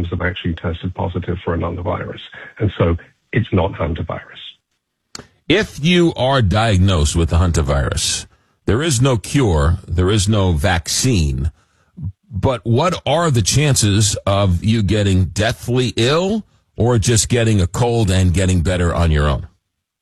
times have actually tested positive for another virus. And so it's not hantavirus. If you are diagnosed with the hantavirus, there is no cure, there is no vaccine, but what are the chances of you getting deathly ill or just getting a cold and getting better on your own?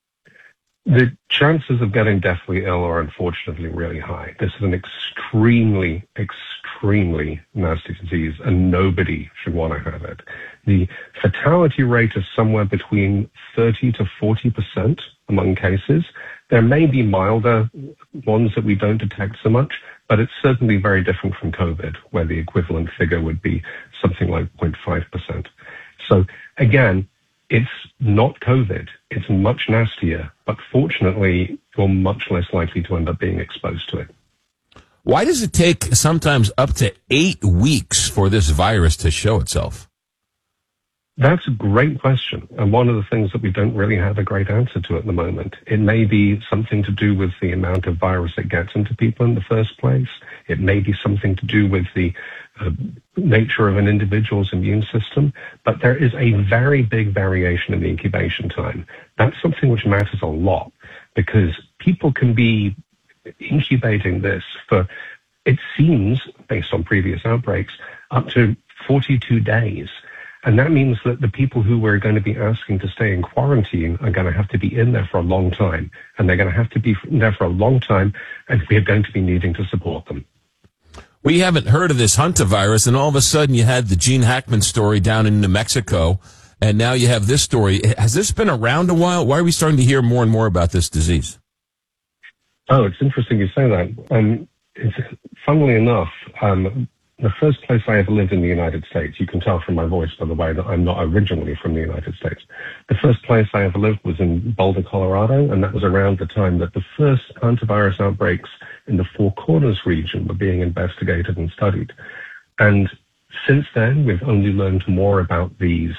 The chances of getting deathly ill are unfortunately really high. This is an extremely, extremely nasty disease, and nobody should want to have it. The fatality rate is somewhere between 30 to 40% among cases. There may be milder ones that we don't detect so much, but it's certainly very different from COVID, where the equivalent figure would be something like 0.5%. So again, it's not COVID. It's much nastier, but fortunately, you're much less likely to end up being exposed to it. Why does it take sometimes up to 8 weeks for this virus to show itself? That's a great question, and one of the things that we don't really have a great answer to at the moment. It may be something to do with the amount of virus that gets into people in the first place. It may be something to do with the nature of an individual's immune system, but there is a very big variation in the incubation time. That's something which matters a lot, because people can be incubating this for, it seems, based on previous outbreaks, up to 42 days. And that means that the people who we're going to be asking to stay in quarantine are going to have to be in there for a long time. And they're going to have to be in there for a long time, and we're going to be needing to support them. We haven't heard of this hantavirus, and all of a sudden you had the Gene Hackman story down in New Mexico, and now you have this story. Has this been around a while? Why are we starting to hear more and more about this disease? Oh, it's interesting you say that. Funnily enough, the first place I ever lived in the United States, you can tell from my voice, by the way, that I'm not originally from the United States. The first place I ever lived was in Boulder, Colorado, and that was around the time that the first hantavirus outbreaks in the Four Corners region were being investigated and studied. And since then, we've only learned more about these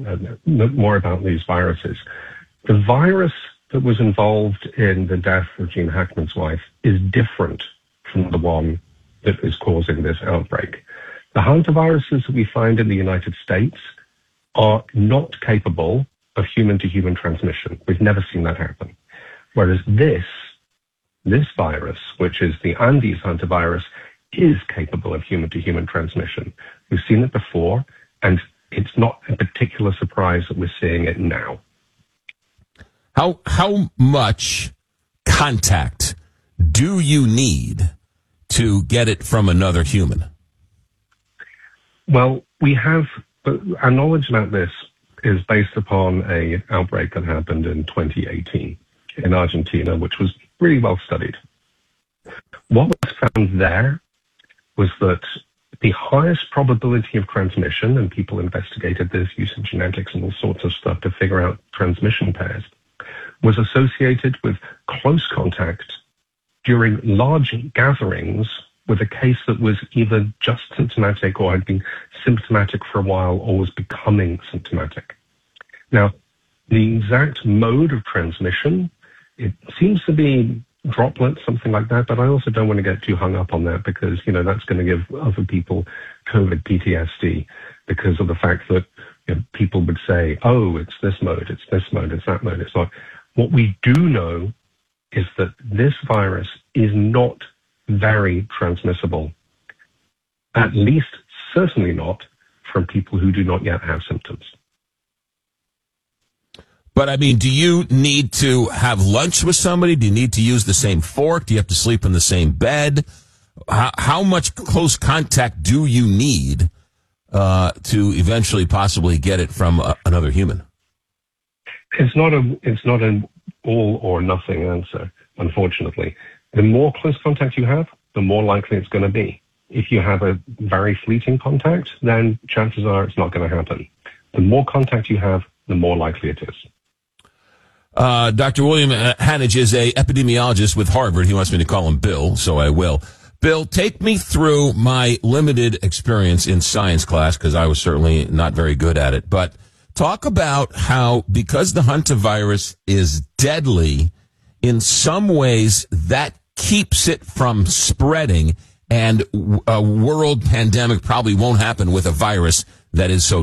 viruses. The virus that was involved in the death of Gene Hackman's wife is different from the one that is causing this outbreak. The hantaviruses that we find in the United States are not capable of human-to-human transmission. We've never seen that happen. Whereas this virus, which is the Andes hantavirus, is capable of human-to-human transmission. We've seen it before, and it's not a particular surprise that we're seeing it now. How much contact do you need to get it from another human? Well, our knowledge about this is based upon an outbreak that happened in 2018 in Argentina, which was really well studied. What was found there was that the highest probability of transmission, and people investigated this using genetics and all sorts of stuff to figure out transmission pairs, was associated with close contact during large gatherings with a case that was either just symptomatic or had been symptomatic for a while or was becoming symptomatic. Now, the exact mode of transmission, it seems to be droplets, something like that, but I also don't want to get too hung up on that because, that's going to give other people COVID PTSD because of the fact that people would say, oh, it's this mode, it's this mode, it's that mode. It's not. What we do know is that this virus is not very transmissible, at least certainly not from people who do not yet have symptoms. But, do you need to have lunch with somebody? Do you need to use the same fork? Do you have to sleep in the same bed? How much close contact do you need to eventually possibly get it from another human? It's not an all or nothing answer, unfortunately. The more close contact you have, the more likely it's going to be. If you have a very fleeting contact, then chances are it's not going to happen. The more contact you have, the more likely it is. Dr. William Hanage is an epidemiologist with Harvard. He wants me to call him Bill, so I will. Bill, take me through my limited experience in science class, because I was certainly not very good at it. But talk about how, because the hantavirus is deadly, in some ways that keeps it from spreading, and a world pandemic probably won't happen with a virus that is so